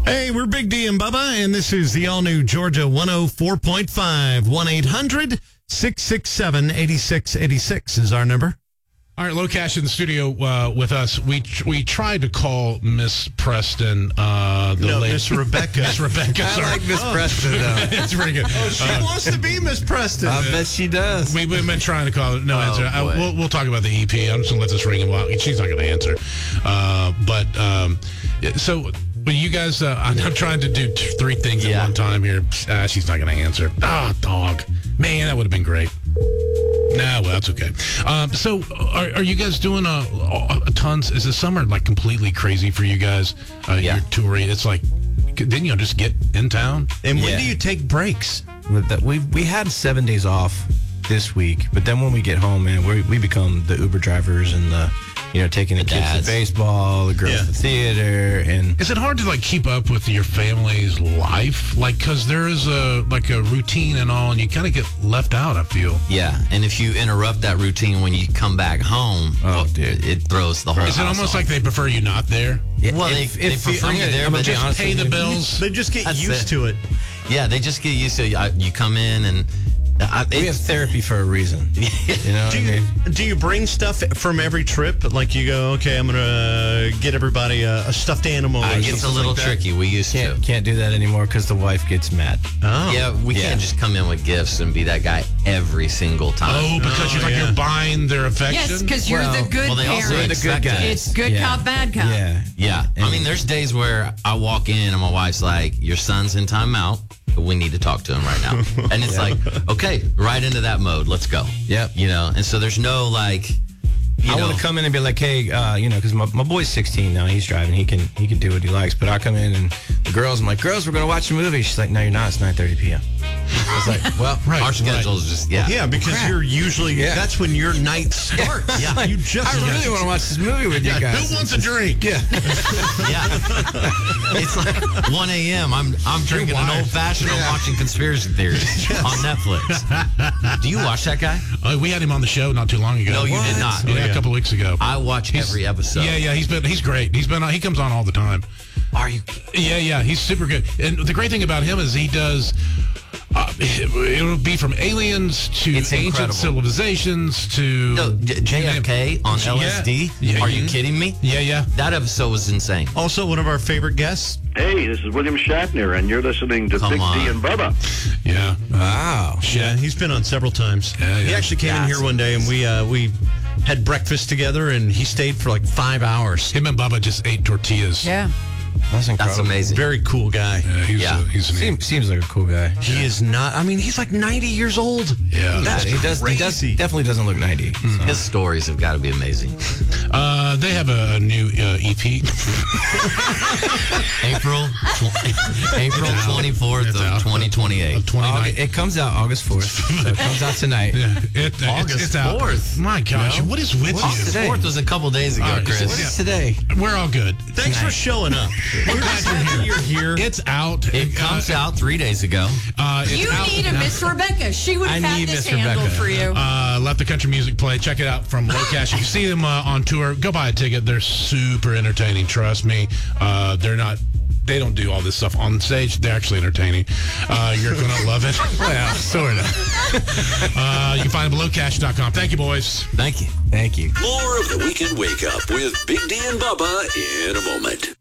Hey, we're Big D and Bubba, and this is the all-new Georgia 104.5. 1-800-667-8686 is our number. All right, Low Cash in the studio with us. We tried to call Miss Preston. Miss Rebecca. Miss Rebecca. I like Miss Preston, though. It's pretty good. She wants to be Miss Preston. I bet she does. We've been trying to call her. No answer. We'll talk about the EP. I'm just going to let this ring a while. She's not going to answer. So you guys, I'm trying to do three things at one time here. She's not going to answer. Dog. Man, that would have been great. Nah, well, that's okay. So, are you guys doing tons? Is the summer like completely crazy for you guys? You're touring. It's like, didn't you just get in town? And when do you take breaks? We had 7 days off this week, but then when we get home, man, we become the Uber drivers and taking the kids to baseball, the girls to theater, and is it hard to like keep up with your family's life? Like, because there is a routine and all, and you kind of get left out. I feel. Yeah, and if you interrupt that routine when you come back home, it throws the whole. Is it almost like they prefer you not there? Yeah, well, they prefer you there, but just honestly, pay the bills. They just get used to it. Yeah, they just get used to it. You come in and. We have therapy for a reason. Do you bring stuff from every trip? Like you go, okay, I'm going to get everybody a stuffed animal. It's a little tricky. We used to. Can't do that anymore because the wife gets mad. Oh. Yeah, we can't just come in with gifts and be that guy every single time. Oh, because you're buying their affection? Yes, because you're the good they parent. also expect it. It's good cop, bad cop. Yeah. I mean, there's days where I walk in and my wife's like, your son's in timeout. We need to talk to him right now. And it's like, okay, right into that mode. Let's go. Yep. And so there's no like, I want to come in and be like, hey, because my boy's 16 now. He's driving. He can do what he likes. But I come in and I'm like, girls, we're going to watch a movie. She's like, no, you're not. It's 9:30 p.m. I was like, well, our schedule is just, because you're usually, that's when your night starts. I really want to watch this movie with you guys. Who wants a drink? Yeah. It's like 1 a.m. I'm drinking an old-fashioned and watching conspiracy theories on Netflix. Do you watch that guy? We had him on the show not too long ago. No, you did not. Yeah, a couple weeks ago. I watch every episode. Yeah, he's great. He comes on all the time. Are you? Yeah, he's super good. And the great thing about him is he does. It'll be from aliens to ancient civilizations to JFK on LSD. Yeah. Are you kidding me? Yeah. That episode was insane. Also, one of our favorite guests. Hey, this is William Shatner, and you're listening to Big D and Bubba. Yeah. Wow. Yeah, he's been on several times. Yeah. He actually came in here one day, and we had breakfast together, and he stayed for like 5 hours. Him and Bubba just ate tortillas. Yeah. That's incredible. That's amazing. Very cool guy. Seems like a cool guy. He is not. I mean, he's like 90 years old. Yeah. He definitely doesn't look 90. So. His stories have got to be amazing. They have a new EP. April 24th of 2028. It comes out August 4th. So it comes out tonight. It's out. 4th. My gosh, what is with you? August 4th was a couple days ago, Chris. What is today? We're all good. Thanks for showing up. We're glad you're here. It's out. It comes out 3 days ago. You need a Miss Rebecca. She would have had this handled for you. Let the country music play. Check it out from Low Cash. If you see them on tour, go buy a ticket. They're super entertaining. Trust me. They don't do all this stuff on stage. They're actually entertaining. You're going to love it. Well, sort of. You can find them at lowcash.com. Thank you, boys. Thank you. Thank you. More of the Weekend Wake Up with Big D and Bubba in a moment.